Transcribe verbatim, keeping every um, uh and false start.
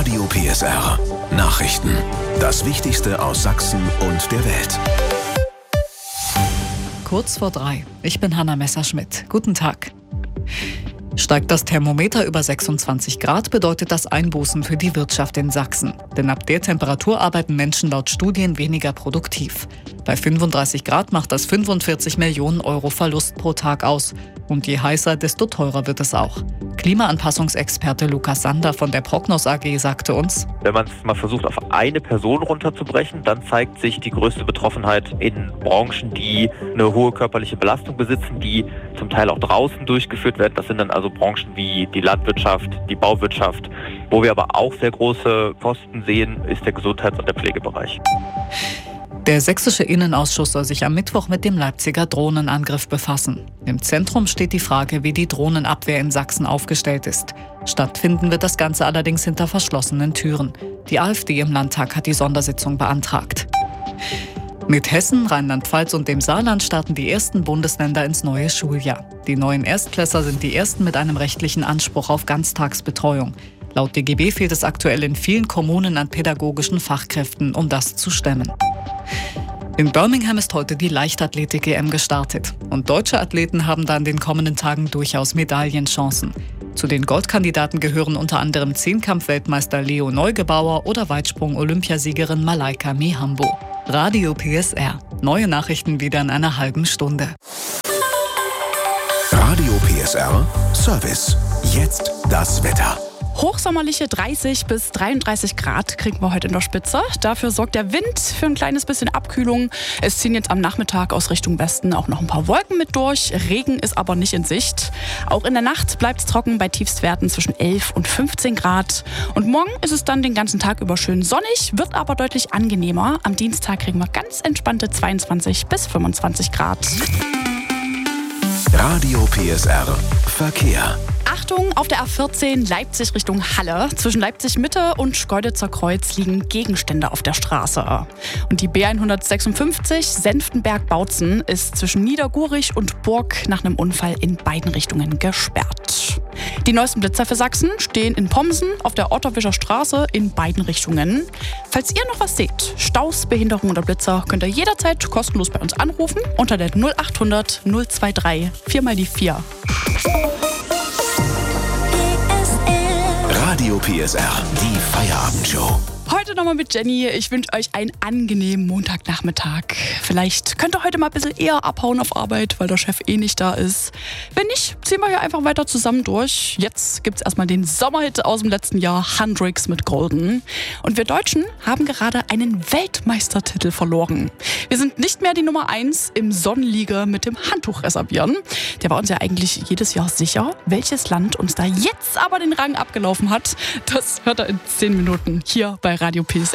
Radio P S R. Nachrichten. Das Wichtigste aus Sachsen und der Welt. Kurz vor drei. Ich bin Hanna Messerschmidt. Guten Tag. Steigt das Thermometer über sechsundzwanzig Grad, bedeutet das Einbußen für die Wirtschaft in Sachsen. Denn ab der Temperatur arbeiten Menschen laut Studien weniger produktiv. Bei fünfunddreißig Grad macht das fünfundvierzig Millionen Euro Verlust pro Tag aus. Und je heißer, desto teurer wird es auch. Klimaanpassungsexperte Lukas Sander von der Prognos A G sagte uns: Wenn man es mal versucht, auf eine Person runterzubrechen, dann zeigt sich die größte Betroffenheit in Branchen, die eine hohe körperliche Belastung besitzen, die zum Teil auch draußen durchgeführt werden. Das sind dann also Branchen wie die Landwirtschaft, die Bauwirtschaft. Wo wir aber auch sehr große Kosten sehen, ist der Gesundheits- und der Pflegebereich. Der sächsische Innenausschuss soll sich am Mittwoch mit dem Leipziger Drohnenangriff befassen. Im Zentrum steht die Frage, wie die Drohnenabwehr in Sachsen aufgestellt ist. Stattfinden wird das Ganze allerdings hinter verschlossenen Türen. Die AfD im Landtag hat die Sondersitzung beantragt. Mit Hessen, Rheinland-Pfalz und dem Saarland starten die ersten Bundesländer ins neue Schuljahr. Die neuen Erstklässler sind die ersten mit einem rechtlichen Anspruch auf Ganztagsbetreuung. Laut D G B fehlt es aktuell in vielen Kommunen an pädagogischen Fachkräften, um das zu stemmen. In Birmingham ist heute die Leichtathletik-E M gestartet. Und deutsche Athleten haben da in den kommenden Tagen durchaus Medaillenchancen. Zu den Goldkandidaten gehören unter anderem Zehnkampf-Weltmeister Leo Neugebauer oder Weitsprung-Olympiasiegerin Malaika Mihambo. Radio P S R. Neue Nachrichten wieder in einer halben Stunde. Radio P S R Service. Jetzt das Wetter. Hochsommerliche dreißig bis dreiunddreißig Grad kriegen wir heute in der Spitze. Dafür sorgt der Wind für ein kleines bisschen Abkühlung. Es ziehen jetzt am Nachmittag aus Richtung Westen auch noch ein paar Wolken mit durch. Regen ist aber nicht in Sicht. Auch in der Nacht bleibt es trocken bei Tiefstwerten zwischen elf und fünfzehn Grad. Und morgen ist es dann den ganzen Tag über schön sonnig, wird aber deutlich angenehmer. Am Dienstag kriegen wir ganz entspannte zweiundzwanzig bis fünfundzwanzig Grad. Radio P S R Verkehr. Achtung, auf der A vierzehn Leipzig Richtung Halle. Zwischen Leipzig Mitte und Schkeuditzer Kreuz liegen Gegenstände auf der Straße. Und die B hundertsechsundfünfzig Senftenberg-Bautzen ist zwischen Niedergurich und Burg nach einem Unfall in beiden Richtungen gesperrt. Die neuesten Blitzer für Sachsen stehen in Pomsen auf der Otterwischer Straße in beiden Richtungen. Falls ihr noch was seht, Staus, Behinderung oder Blitzer, könnt ihr jederzeit kostenlos bei uns anrufen unter der null achthundert null dreiundzwanzig vier mal die vier. Radio P S R, die Feierabendshow. Heute nochmal mit Jenny. Ich wünsche euch einen angenehmen Montagnachmittag. Vielleicht könnt ihr heute mal ein bisschen eher abhauen auf Arbeit, weil der Chef eh nicht da ist. Wenn nicht, ziehen wir hier einfach weiter zusammen durch. Jetzt gibt's erstmal den Sommerhit aus dem letzten Jahr, Hendrix mit Golden. Und wir Deutschen haben gerade einen Weltmeistertitel verloren. Wir sind nicht mehr die Nummer eins im Sonnenliga mit dem Handtuch reservieren. Der war uns ja eigentlich jedes Jahr sicher. Welches Land uns da jetzt aber den Rang abgelaufen hat, das hört ihr in zehn Minuten hier bei Radio P S R.